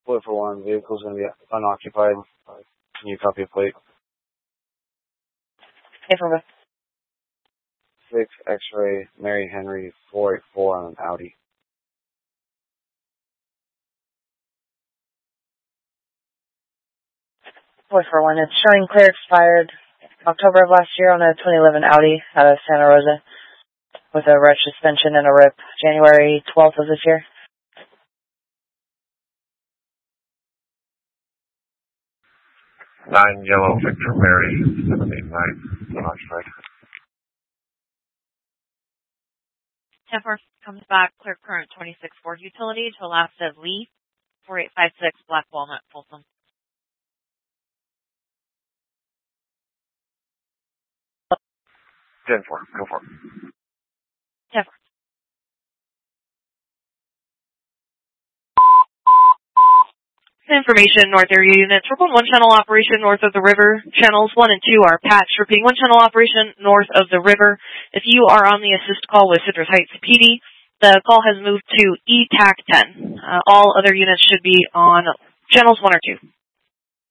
Split for 1, vehicle's going to be unoccupied. Can you copy a plate? Hey, for 6 X-ray Mary Henry 484 on an Audi. Split for 1. It's showing clear expired October of last year on a 2011 Audi out of Santa Rosa with a rear suspension and a rip January 12th of this year. 9 Yellow Victor Mary 789 unoccupied. 10-4 comes back, clear current 26 Ford utility to Alaska Lee, 4856 Black Walnut, Folsom. 10-4, go for it. 10-4. Information, North Area units. Report 1 channel operation north of the river. Channels 1 and 2 are patched. Repeating 1 channel operation north of the river. If you are on the assist call with Citrus Heights PD, the call has moved to ETAC 10. All other units should be on channels 1 or 2.